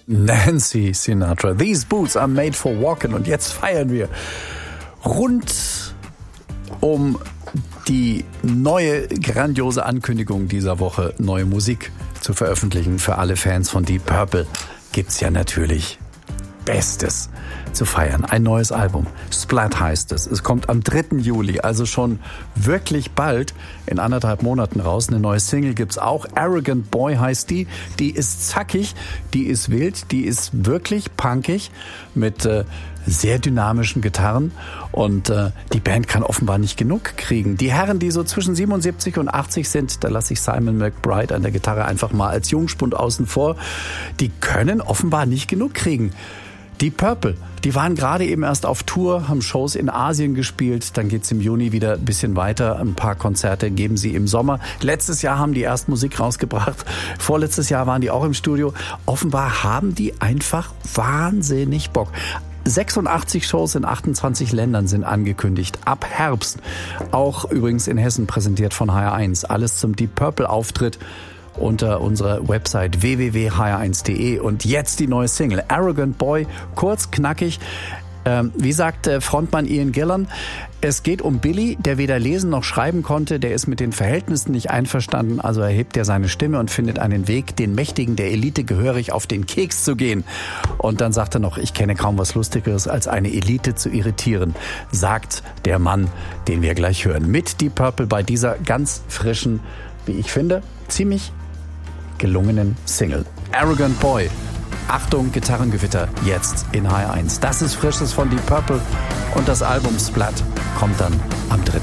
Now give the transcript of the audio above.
Nancy Sinatra. These boots are made for walking. Und jetzt feiern wir rund um die neue grandiose Ankündigung dieser Woche, neue Musik zu veröffentlichen. Für alle Fans von Deep Purple gibt's ja natürlich Bestes zu feiern. Ein neues Album. Splat heißt es. Es kommt am 3. Juli, also schon wirklich bald, in 1,5 Monaten raus. Eine neue Single gibt's auch. Arrogant Boy heißt die. Die ist zackig, die ist wild, die ist wirklich punkig mit sehr dynamischen Gitarren und die Band kann offenbar nicht genug kriegen. Die Herren, die so zwischen 77 und 80 sind, da lasse ich Simon McBride an der Gitarre einfach mal als Jungspund außen vor, die können offenbar nicht genug kriegen. Deep Purple, die waren gerade eben erst auf Tour, haben Shows in Asien gespielt, dann geht's im Juni wieder ein bisschen weiter, ein paar Konzerte geben sie im Sommer. Letztes Jahr haben die erst Musik rausgebracht, vorletztes Jahr waren die auch im Studio. Offenbar haben die einfach wahnsinnig Bock. 86 Shows in 28 Ländern sind angekündigt. Ab Herbst. Auch übrigens in Hessen präsentiert von HR1. Alles zum Deep Purple Auftritt unter unserer Website www.hr1.de. Und jetzt die neue Single. Arrogant Boy. Kurz, knackig. Wie sagt Frontmann Ian Gillan, es geht um Billy, der weder lesen noch schreiben konnte, der ist mit den Verhältnissen nicht einverstanden, also erhebt er seine Stimme und findet einen Weg, den Mächtigen der Elite gehörig auf den Keks zu gehen. Und dann sagt er noch, ich kenne kaum was Lustigeres, als eine Elite zu irritieren, sagt der Mann, den wir gleich hören. Mit Deep Purple bei dieser ganz frischen, wie ich finde, ziemlich gelungenen Single. Arrogant Boy. Achtung, Gitarrengewitter, jetzt in HR1. Das ist Frisches von Deep Purple und das Album Splat kommt dann am 3.